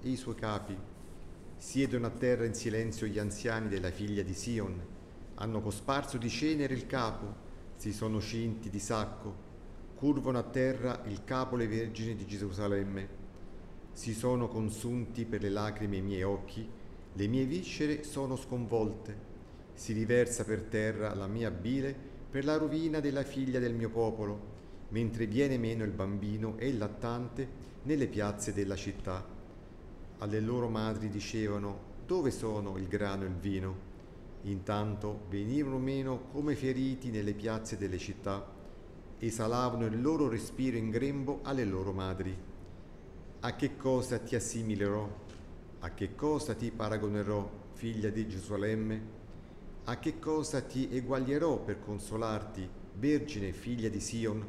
e i suoi capi. Siedono a terra in silenzio gli anziani della figlia di Sion. Hanno cosparso di cenere il capo, si sono cinti di sacco. Curvano a terra il capo le vergini di Gerusalemme. Si sono consunti per le lacrime i miei occhi, le mie viscere sono sconvolte. Si riversa per terra la mia bile per la rovina della figlia del mio popolo, mentre viene meno il bambino e il lattante nelle piazze della città. Alle loro madri dicevano: dove sono il grano e il vino? Intanto venivano meno come feriti nelle piazze delle città, esalavano il loro respiro in grembo alle loro madri. A che cosa ti assimilerò? A che cosa ti paragonerò, figlia di Gerusalemme? A che cosa ti eguaglierò per consolarti, vergine figlia di Sion?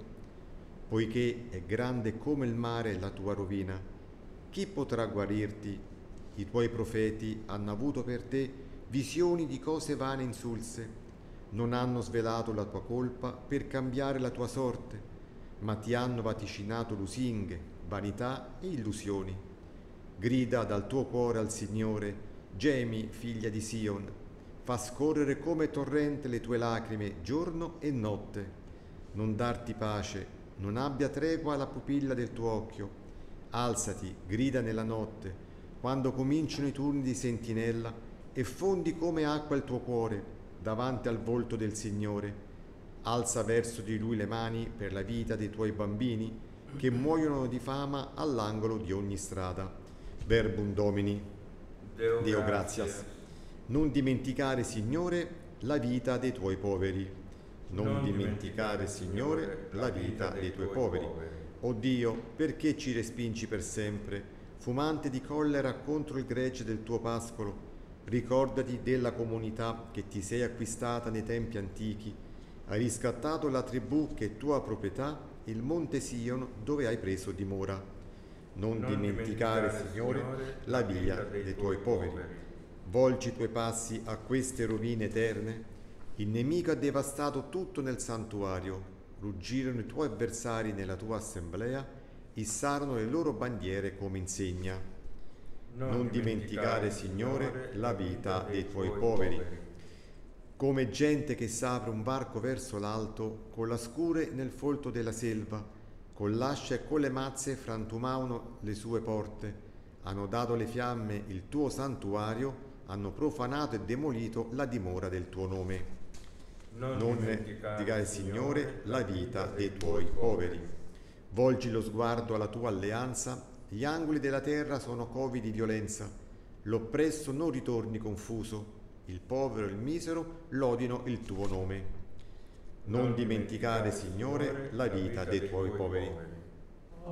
Poiché è grande come il mare la tua rovina, chi potrà guarirti? I tuoi profeti hanno avuto per te visioni di cose vane e insulse. Non hanno svelato la tua colpa per cambiare la tua sorte, ma ti hanno vaticinato lusinghe, vanità e illusioni. Grida dal tuo cuore al Signore, gemi, figlia di Sion, fa scorrere come torrente le tue lacrime giorno e notte. Non darti pace, non abbia tregua la pupilla del tuo occhio. Alzati, grida nella notte, quando cominciano i turni di sentinella, e fondi come acqua il tuo cuore davanti al volto del Signore. Alza verso di Lui le mani per la vita dei tuoi bambini che muoiono di fama all'angolo di ogni strada. Verbum Domini. Deo gratias. Non dimenticare, Signore, la vita dei tuoi poveri. Non dimenticare, Signore, la vita dei tuoi poveri. O Dio, perché ci respingi per sempre, fumante di collera contro il gregge del tuo pascolo? Ricordati della comunità che ti sei acquistata nei tempi antichi. Hai riscattato la tribù che è tua proprietà, il monte Sion dove hai preso dimora. Non dimenticare, Signore, la via dei tuoi poveri. Volgi i tuoi passi a queste rovine eterne. Il nemico ha devastato tutto nel santuario. Ruggirono i tuoi avversari nella tua assemblea, issarono le loro bandiere come insegna. Non dimenticare, Signore, la vita dei tuoi poveri. Come gente che s'apre un varco verso l'alto, con la scure nel folto della selva, con l'ascia e con le mazze frantumavano le sue porte, hanno dato le fiamme il tuo santuario, hanno profanato e demolito la dimora del tuo nome. Non dimenticare, Signore, la vita dei tuoi poveri. Volgi lo sguardo alla tua alleanza, gli angoli della terra sono covi di violenza, l'oppresso non ritorni confuso, il povero e il misero lodino il tuo nome. Non dimenticare, Signore, la vita dei tuoi poveri.